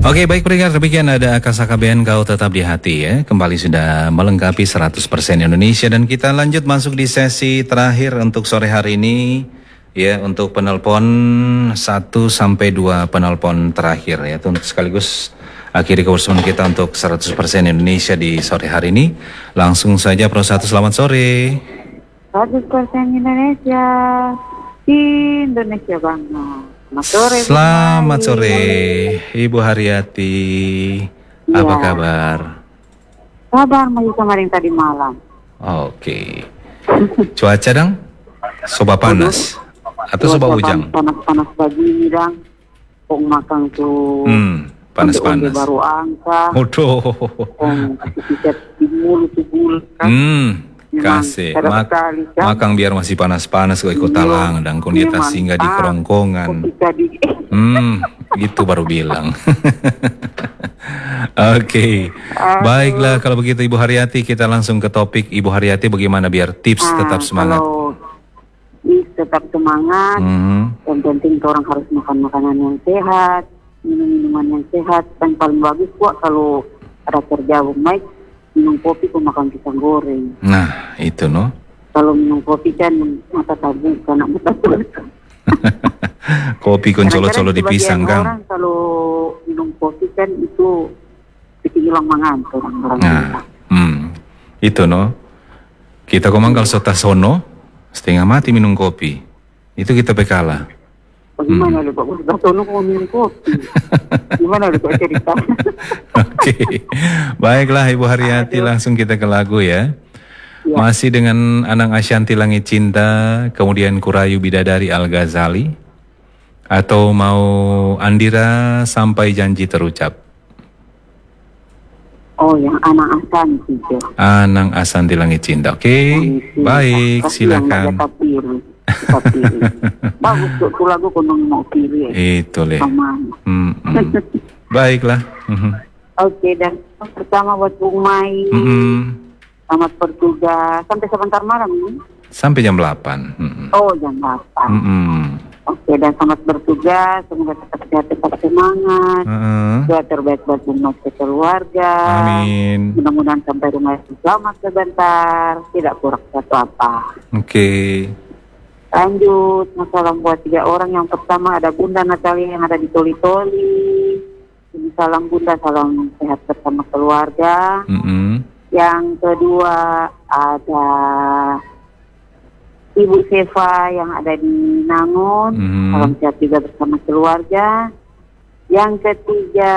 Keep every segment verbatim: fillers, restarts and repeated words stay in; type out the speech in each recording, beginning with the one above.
Oke, baik pendengar, demikian ada Kasakabean Kau Tetap di Hati ya. Kembali sudah melengkapi seratus persen Indonesia dan kita lanjut masuk di sesi terakhir untuk sore hari ini ya, untuk penelpon satu sampai dua penelpon terakhir ya, untuk sekaligus akhiri kebersamaan kita untuk seratus persen Indonesia di sore hari ini. Langsung saja Pro satu, selamat sore. seratus persen Indonesia, Indonesia banget. Selamat sore. Selamat sore, Ibu Haryati. Ya. Apa kabar? Kabar masih kemarin tadi malam. Oke. Cuaca dong? Soba panas atau soba hujan? Panas-panas begini dong. Kok makan tuh. Hmm, panas-panas. Baru angka. Waduh. Tiket di mulut di mulut. Hmm. Kasih Mak sekali, kan? Makang biar masih panas-panas kok ikut talang dan kondita singgah di kerongkongan. Hmm, gitu baru bilang. Oke, okay. Baiklah kalau begitu Ibu Haryati, kita langsung ke topik. Ibu Haryati, bagaimana biar tips nah, tetap semangat? Kalau tips tetap semangat, mm-hmm. yang penting orang harus makan makanan yang sehat, minum minuman yang sehat, dan paling bagus kok kalau ada kerja baik. Minum kopi kok makan pisang goreng. Nah, itu no. Kalau minum kopi kan mata terbuka, nak mata terbuka. Kopi kon colo-colo di pisang kan. Orang kalau minum kopi kan itu bikin hilang mangantuk orang-orang. Nah, hmm, itu no. Kita komang kalau sota sono setengah mati minum kopi. Itu kita pekala. Bagaimana hmm. Pak? Sudah sono mau minum kopi. Gimana Pak cerita? Oke, baiklah Ibu Haryati, langsung kita ke lagu ya. Ya. Masih dengan Anang Ashanti Langit Cinta, kemudian Kurayu Bidadari Al-Ghazali, atau mau Andira Sampai Janji Terucap? Oh, yang Anang Ashanti. Anang Ashanti Langit Cinta, oke. Okay. Baik, silakan. Bagus tuh lagu konon mau pilih. Itu leh. Hmm, hmm. Baiklah. Mm-hmm. Oke, dan pertama buat Bung Mai. Mm-hmm. Selamat bertugas sampai sebentar malam ini. Sampai jam delapan. Mm-hmm. Oh, jam delapan. Mm-hmm. Oke, dan selamat bertugas, semoga tetap sehat, tetap semangat. Uh-huh. Doa terbaik buat Bung Mai keluarga. Amin. Mudah-mudahan sampai rumah selamat sebentar, tidak kurang satu apa. Oke. Okay. Lanjut, salam buat tiga orang. Yang pertama ada Bunda Natalia yang ada di Toli-Toli. Salam Bunda, salam sehat bersama keluarga. Mm-hmm. Yang kedua ada Ibu Seva yang ada di Nangon. Mm-hmm. Salam sehat juga bersama keluarga. Yang ketiga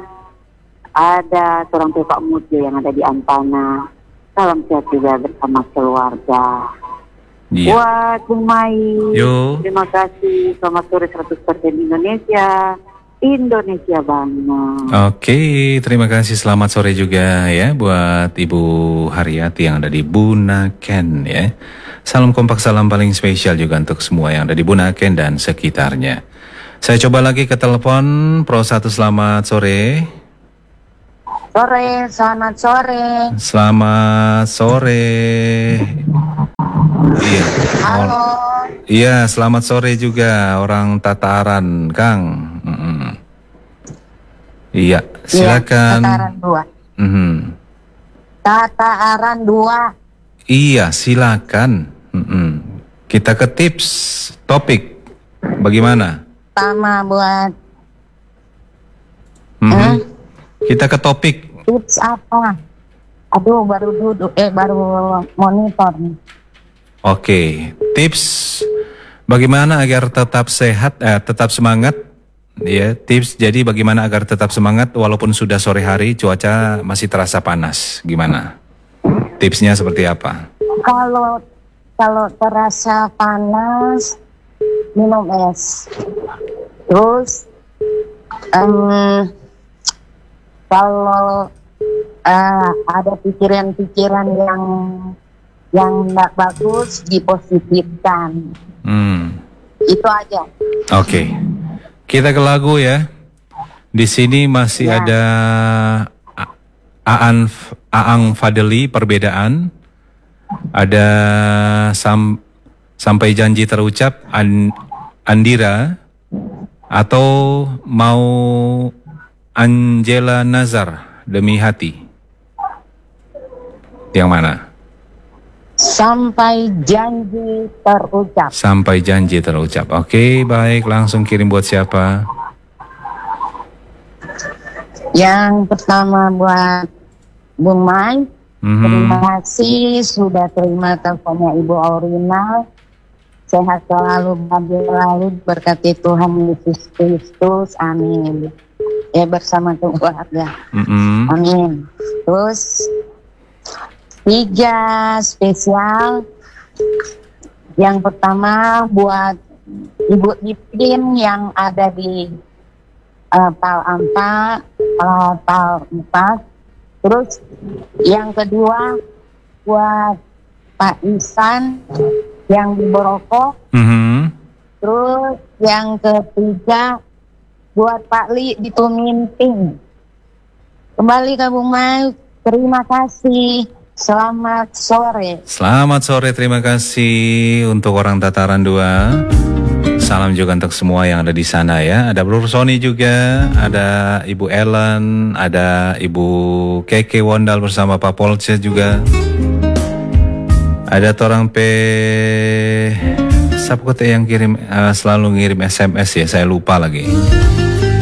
ada seorang Pak Mutio yang ada di Ampana. Salam sehat juga bersama keluarga. Yeah. Buat Bung Mai, Yo. Terima kasih. Selamat sore seratus persen Indonesia, Indonesia banget. Oke, terima kasih. Selamat sore juga ya buat Ibu Haryati yang ada di Bunaken ya. Salam kompak, salam paling spesial juga untuk semua yang ada di Bunaken dan sekitarnya. Saya coba lagi ke telepon Pro satu, selamat sore. Sore, selamat sore. Selamat sore. Iya. Halo. Iya, selamat sore juga orang Tataran, Kang. Mm-hmm. Iya, silakan. Iya, Tataran dua. Mm-hmm. Tataran dua. Iya, silakan. Mm-hmm. Kita ke tips topik. Bagaimana? Sama buat. Mm-hmm. Eh? Kita ke topik. Tips apa? Aduh, baru duduk, eh baru monitor nih. Oke, tips bagaimana agar tetap sehat, eh, tetap semangat, ya. Tips jadi bagaimana agar tetap semangat walaupun sudah sore hari, cuaca masih terasa panas. Gimana? Tipsnya seperti apa? Kalau kalau terasa panas, minum es. Terus, um, kalau uh, ada pikiran-pikiran yang yang nggak bagus dipositifkan. Hmm. Itu aja. Oke, okay. Kita ke lagu ya. Di sini masih ya. Ada Aan Aang Fadeli, Perbedaan. Ada sam, Sampai Janji Terucap, An, Andira. Atau mau Angela Nazar, Demi Hati. Yang mana? Sampai janji terucap. Sampai janji terucap. Oke, baik. Langsung kirim buat siapa? Yang pertama buat Bung Mai. Mm-hmm. Terima kasih sudah terima teleponnya Ibu Aurina. Sehat selalu, bahagia selalu, berkati Tuhan Yesus Kristus. Amin. Ya, bersama keluarga. Mm-hmm. Amin. Terus tiga spesial. Yang pertama buat Ibu Ipin yang ada di uh, Tal empat, uh, Tal empat. Terus yang kedua buat Pak Isan yang di Boroko. Mm-hmm. Terus yang ketiga buat Pak Li di Tuminting. Kembali ke Bung Mai, terima kasih. Selamat sore. Selamat sore, terima kasih untuk orang Dataran dua. Salam juga untuk semua yang ada di sana ya. Ada Bro Sony juga, ada Ibu Ellen, ada Ibu Keke Wondal bersama Pak Polce juga. Ada Torang P Sapkote yang kirim uh, selalu ngirim S M S ya, saya lupa lagi.